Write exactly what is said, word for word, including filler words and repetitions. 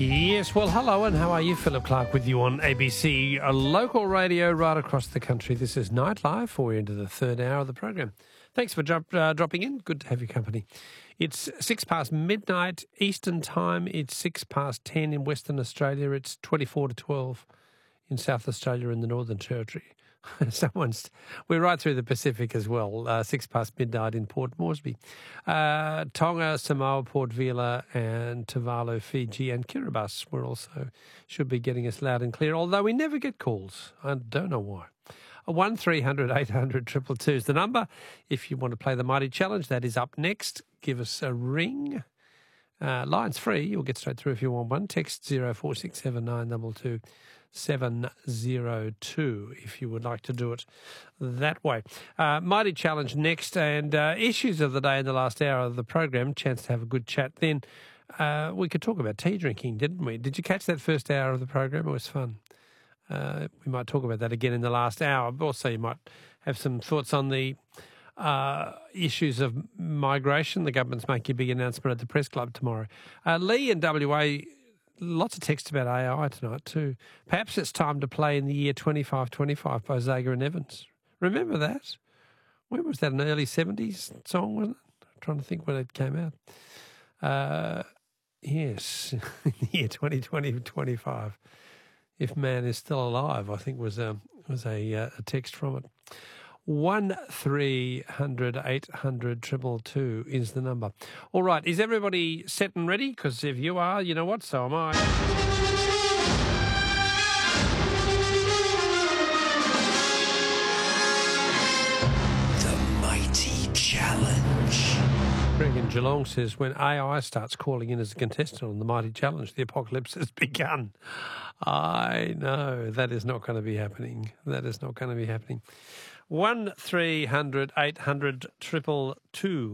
Yes, well, hello, and how are you? Philip Clark with you on A B C, a local radio right across the country. This is Nightlife, for we're into the third hour of the program. Thanks for drop, uh, dropping in. Good to have your company. It's six past midnight Eastern Time. It's six past ten in Western Australia. It's twenty-four to twelve in South Australia and the Northern Territory. Someone's we're right through the Pacific as well. Uh, six past midnight in Port Moresby, uh, Tonga, Samoa, Port Vila, and Tuvalu, Fiji, and Kiribati. We're also should be getting us loud and clear. Although we never get calls, I don't know why. One three hundred eight hundred triple two is the number. If you want to play the Mighty Challenge, that is up next. Give us a ring. Uh, line's free. You'll get straight through if you want one. Text zero four six seven nine two two seven zero two if you would like to do it that way. Uh, Mighty Challenge next, and uh, issues of the day in the last hour of the program. Chance to have a good chat. Then uh, we could talk about tea drinking, didn't we? Did you catch that first hour of the program? It was fun. Uh, we might talk about that again in the last hour. Also, you might have some thoughts on the uh, issues of migration. The government's making a big announcement at the Press Club tomorrow. Uh, Lee in W A, lots of text about A I tonight too. Perhaps it's time to play in the year twenty-five twenty-five by Zager and Evans. Remember that? When was that, an early seventies song, wasn't it? I'm trying to think when it came out. Uh, yes, in the year twenty twenty twenty-five. If man is still alive, I think was a, was a, uh, a text from it. One three hundred eight hundred triple two is the number. All right, is everybody set and ready? Because if you are, you know what, so am I. The Mighty Challenge. Greg in Geelong says, when A I starts calling in as a contestant on the Mighty Challenge, the apocalypse has begun. I know, that is not going to be happening. That is not going to be happening. One three hundred eight hundred triple two.